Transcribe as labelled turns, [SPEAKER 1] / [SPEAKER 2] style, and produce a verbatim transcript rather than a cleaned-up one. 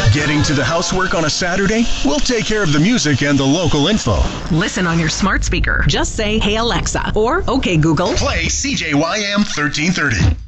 [SPEAKER 1] Getting to the housework on a Saturday? We'll take care of the music and the local info.
[SPEAKER 2] Listen on your smart speaker. Just say, "Hey Alexa," or "Okay Google."
[SPEAKER 1] Play C J Y M thirteen thirty.